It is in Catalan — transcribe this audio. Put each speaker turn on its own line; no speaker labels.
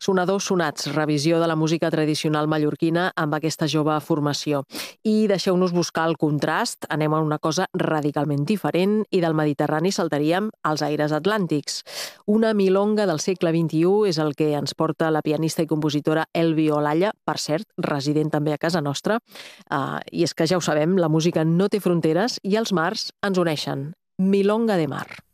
Sonadors sonats, revisió de la música tradicional mallorquina amb aquesta jove formació. I deixeu-nos buscar el contrast, anem a una cosa radicalment diferent i del Mediterrani saltaríem als aires atlàntics. Una milonga del segle XXI és el que ens porta la pianista i compositora Elvi Olalla, per cert, resident també a casa nostra. I és que ja ho sabem, la música no té fronteres i els mars ens uneixen. Milonga de mar.